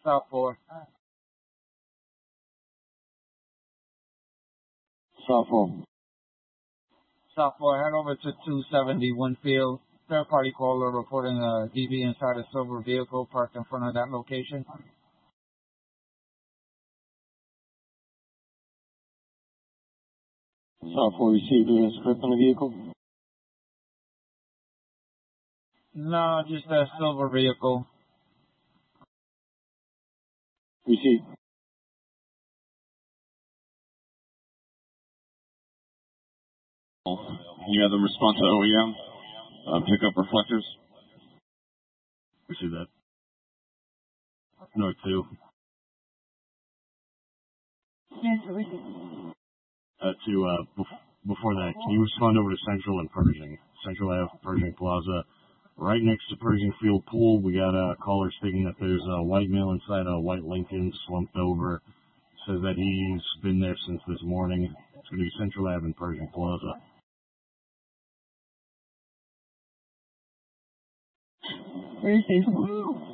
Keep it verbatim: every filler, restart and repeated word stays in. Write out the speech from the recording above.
South four. South four. South four, head over to two seventy Winfield. Third party caller reporting a D V inside a silver vehicle parked in front of that location. South four received a script on the vehicle? No, just a silver vehicle. Received. You have them respond to O E M? Uh, pick up reflectors? We see that. North two. Yes, we see. Uh, to, uh, bef- before that, can you respond over to Central and Pershing? Central Ave, Pershing Plaza. Right next to Pershing Field Pool, we got a caller stating that there's a white male inside a white Lincoln slumped over. Says that he's been there since this morning. It's going to be Central Ave and Pershing Plaza. Where is he?